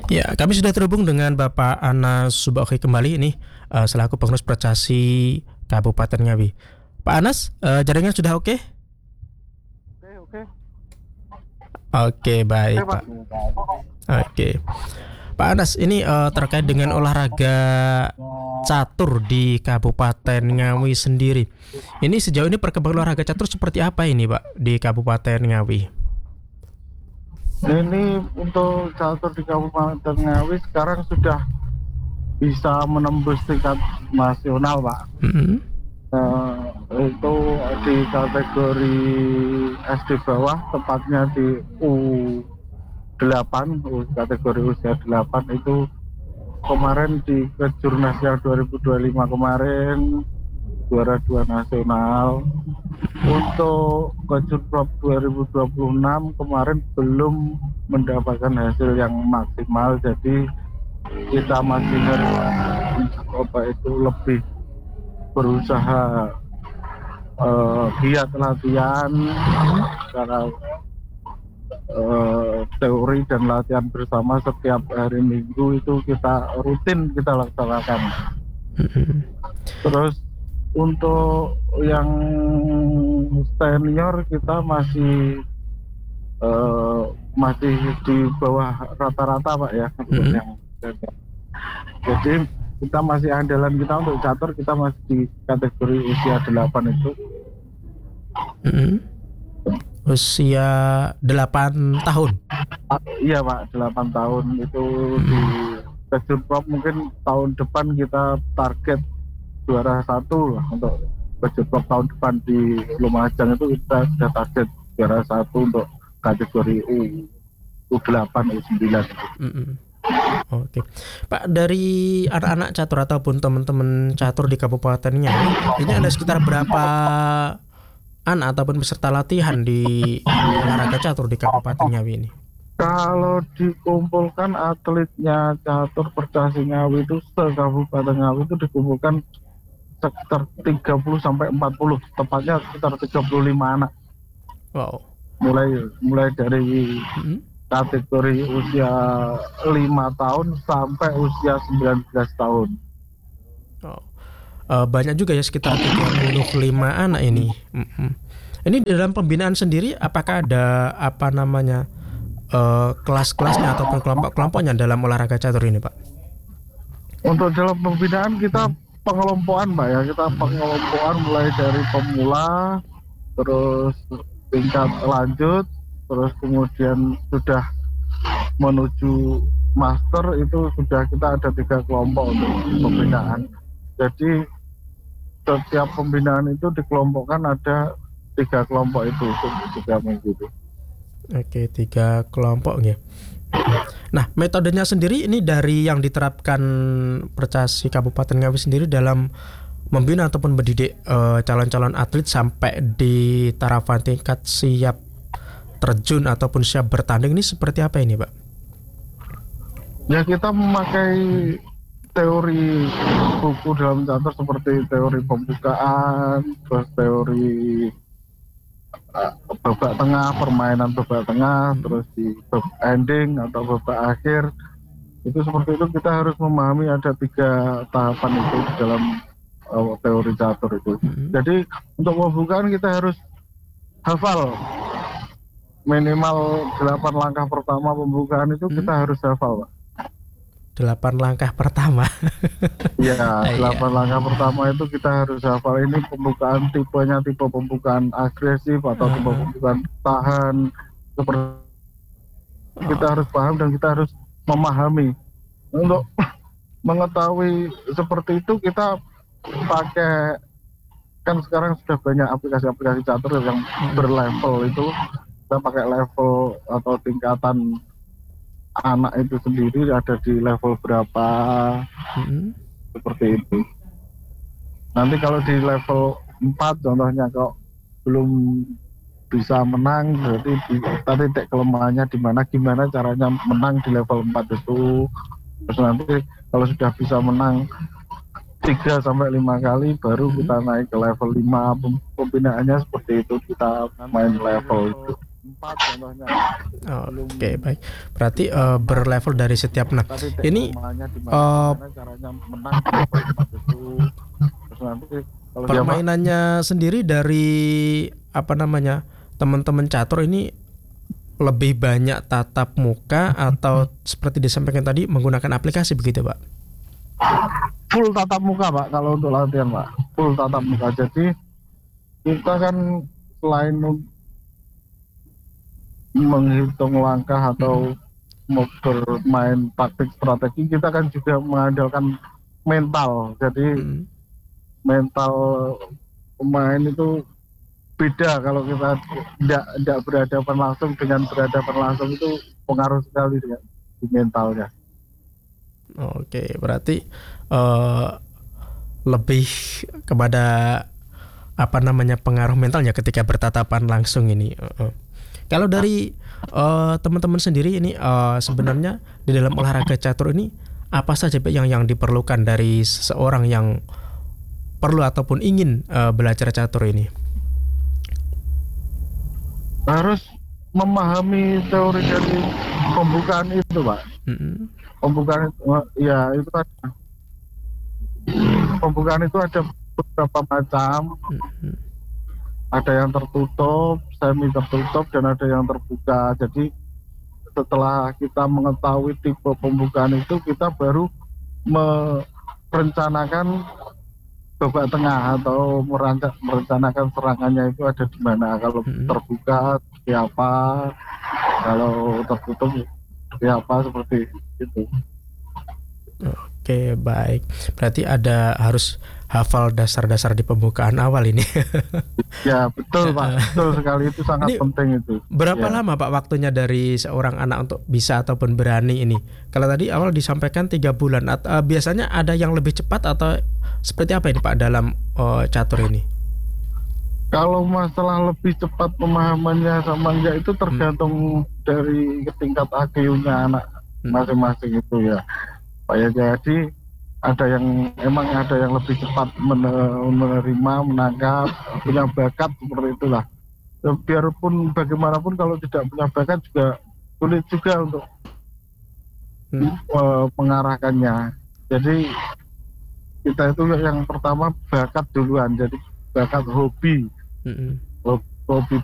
Ya, kami sudah terhubung dengan Bapak Anas Subakhi kembali ini selaku pengurus Percasi Kabupaten Ngawi. Pak Anas, jaringan sudah oke? Oke, oke. Oke, baik Oke, Pak. Pak. Oke, Pak Anas, ini terkait dengan olahraga catur di Kabupaten Ngawi sendiri. Ini sejauh ini perkembangan olahraga catur seperti apa ini, Pak, di Kabupaten Ngawi? Ini untuk catur di Kabupaten Ngawi sekarang sudah bisa menembus tingkat nasional, Pak. Mm-mm. Itu di kategori SD bawah, tepatnya di U8, kategori usia 8 itu kemarin di Kejurnas yang 2025 kemarin juara 2 nasional. Untuk Kejurprop 2026 kemarin belum mendapatkan hasil yang maksimal, jadi kita masih harus lebih berusaha giat latihan secara teori dan latihan bersama setiap hari Minggu itu kita rutin kita laksanakan. Terus untuk yang senior kita masih di bawah rata-rata, Pak, ya. Untuk yang senior. Jadi kita masih andalan kita untuk catur, kita masih di kategori usia 8 itu. Usia 8 tahun. Iya, Pak, 8 tahun itu di Kejurprop. Mungkin tahun depan kita target juara 1 lah. Untuk Kejurprop tahun depan di Lumajang itu kita sudah target juara 1 untuk kategori U8, U9. Oke, Pak, dari anak-anak catur ataupun teman-teman catur di kabupatennya, ini ada sekitar berapa anak ataupun peserta latihan di olahraga catur di Kabupaten Ngawi ini? Kalau dikumpulkan atletnya catur Percasi Ngawi itu se-Kabupaten Ngawi itu dikumpulkan sekitar 30 sampai 40, tepatnya sekitar 35 anak. Wow. Mulai dari kategori usia 5 tahun sampai usia 19 tahun. Banyak juga ya, sekitar 35 anak ini. Ini dalam pembinaan sendiri apakah ada kelas-kelasnya ataupun kelompok-kelompoknya dalam olahraga catur ini, Pak? Untuk dalam pembinaan kita pengelompokan, Pak, ya. Kita pengelompokan mulai dari pemula, terus tingkat lanjut, terus kemudian sudah menuju master, itu sudah kita ada 3 kelompok untuk pembinaan. Jadi setiap pembinaan itu dikelompokkan ada 3 kelompok itu untuk 3 minggu itu. Oke, 3 kelompok ya. Nah, metodenya sendiri ini dari yang diterapkan Percasi Kabupaten Ngawi sendiri dalam membina ataupun mendidik calon-calon atlet sampai di tarafan tingkat siap terjun ataupun siap bertanding ini seperti apa ini, Pak? Ya, kita memakai teori buku dalam catur seperti teori pembukaan, terus teori babak tengah, permainan babak tengah, terus di babak ending atau babak akhir. Itu seperti itu, kita harus memahami ada 3 tahapan itu di dalam teori catur itu. Jadi untuk pembukaan kita harus hafal minimal 8 langkah pertama pembukaan itu kita harus hafal, Pak. 8 langkah pertama. Iya, 8 langkah pertama itu kita harus hafal. Ini pembukaan tipenya tipe pembukaan agresif atau tipe pembukaan tahan. Seperti kita harus paham dan kita harus memahami. Untuk mengetahui seperti itu kita pakai, kan sekarang sudah banyak aplikasi-aplikasi catur yang berlevel itu. Kita pakai level atau tingkatan anak itu sendiri ada di level berapa, seperti itu. Nanti kalau di level 4 contohnya kalau belum bisa menang, berarti tadi titik kelemahannya di mana, gimana caranya menang di level 4 itu. Terus nanti kalau sudah bisa menang 3 sampai 5 kali baru kita naik ke level 5. Pembinaannya seperti itu, kita main level itu. 4 contohnya. Oke, baik. Berarti berlevel dari setiap. Nah, ini caranya menang itu. Terus nanti kalau permainannya sendiri dari apa namanya teman-teman catur ini lebih banyak tatap muka atau seperti disampaikan tadi menggunakan aplikasi begitu, Pak? Full tatap muka, Pak. Kalau untuk latihan, Pak, full tatap muka. Jadi kita kan selain menghitung langkah atau mau bermain taktik strategi, kita kan juga mengandalkan mental. Jadi mental pemain itu beda kalau kita tidak berhadapan langsung. Dengan berhadapan langsung itu pengaruh sekali dengan di mentalnya. Oke, berarti lebih kepada apa namanya pengaruh mentalnya ketika bertatapan langsung ini. Kalau dari teman-teman sendiri ini sebenarnya di dalam olahraga catur ini apa saja Pak yang diperlukan dari seseorang yang perlu ataupun ingin belajar catur ini? Harus memahami teori dari pembukaan itu, Pak. Pembukaan itu, ya itu kan pembukaan itu ada beberapa macam. Ada yang tertutup, semi tertutup, dan ada yang terbuka. Jadi setelah kita mengetahui tipe pembukaan itu, kita baru merencanakan babak tengah atau merencanakan serangannya itu ada di mana. Kalau terbuka seperti apa, kalau tertutup seperti apa, seperti itu. Oke, baik. Berarti harus hafal dasar-dasar di pembukaan awal ini. Ya, betul, Pak. Betul sekali, itu sangat penting itu. Berapa lama Pak waktunya dari seorang anak untuk bisa ataupun berani ini? Kalau tadi awal disampaikan 3 bulan. Biasanya ada yang lebih cepat atau seperti apa ini Pak dalam catur ini? Kalau masalah lebih cepat pemahamannya sama enggak itu tergantung dari tingkat IQ-nya anak masing-masing itu ya. Pak ya, jadi ada yang lebih cepat menerima, menangkap, punya bakat seperti itulah. Biarpun bagaimanapun kalau tidak punya bakat juga sulit juga untuk mengarahkannya. Jadi kita itu yang pertama bakat duluan, jadi bakat hobi. Hobi